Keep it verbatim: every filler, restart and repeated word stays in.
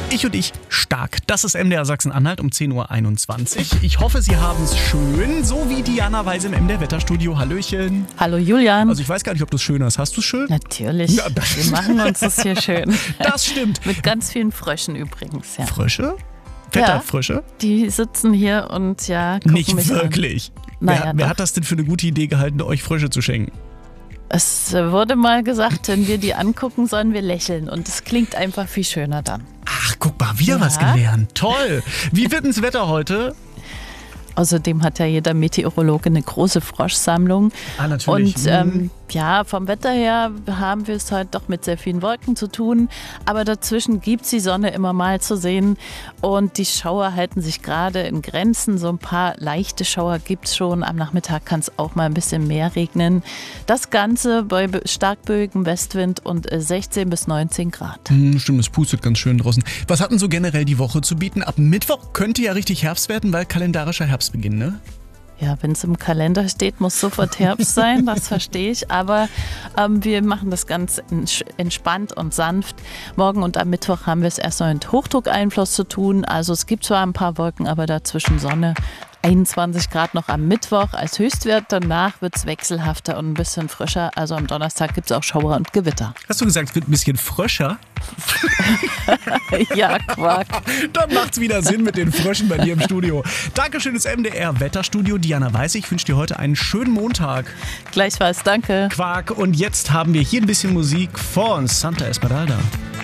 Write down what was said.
Ich und ich stark. Das ist M D R Sachsen-Anhalt um zehn Uhr einundzwanzig. Ich hoffe, Sie haben es schön, so wie Diana Weise im M D R Wetterstudio. Hallöchen. Hallo Julian. Also ich weiß gar nicht, ob du es schön hast. Hast du es schön? Natürlich. Ja, das Wir machen uns das hier schön. Das stimmt. Mit ganz vielen Fröschen übrigens. Ja. Frösche? Wetterfrösche? Ja, die sitzen hier und ja, gucken Nicht mich wirklich. An. Naja, wer wer hat das denn für eine gute Idee gehalten, euch Frösche zu schenken? Es wurde mal gesagt, wenn wir die angucken, sollen wir lächeln. Und es klingt einfach viel schöner dann. Ach, guck mal, wieder Ja. was gelernt. Toll. Wie wird denn das Wetter heute? Außerdem hat ja jeder Meteorologe eine große Froschsammlung. Ah, natürlich. Und ähm, ja, vom Wetter her haben wir es heute doch mit sehr vielen Wolken zu tun. Aber dazwischen gibt es die Sonne immer mal zu sehen. Und die Schauer halten sich gerade in Grenzen. So ein paar leichte Schauer gibt es schon. Am Nachmittag kann es auch mal ein bisschen mehr regnen. Das Ganze bei starkböigem Westwind und äh, sechzehn bis neunzehn Grad. Hm, stimmt, es pustet ganz schön draußen. Was hat denn so generell die Woche zu bieten? Ab Mittwoch könnte ja richtig Herbst werden, weil kalendarischer Herbstbeginn, ne? Ja, wenn es im Kalender steht, muss sofort Herbst sein, das verstehe ich. Aber ähm, wir machen das ganz entspannt und sanft. Morgen und am Mittwoch haben wir es erstmal mit Hochdruckeinfluss zu tun. Also es gibt zwar ein paar Wolken, aber dazwischen Sonne. einundzwanzig Grad noch am Mittwoch als Höchstwert. Danach wird es wechselhafter und ein bisschen frischer. Also am Donnerstag gibt es auch Schauer und Gewitter. Hast du gesagt, es wird ein bisschen fröscher? Ja, Quark. Dann macht's wieder Sinn mit den Fröschen bei dir im Studio. Dankeschön, das M D R Wetterstudio. Diana Weiß, ich wünsche dir heute einen schönen Montag. Gleichfalls, danke. Quark. Und jetzt haben wir hier ein bisschen Musik von Santa Esmeralda.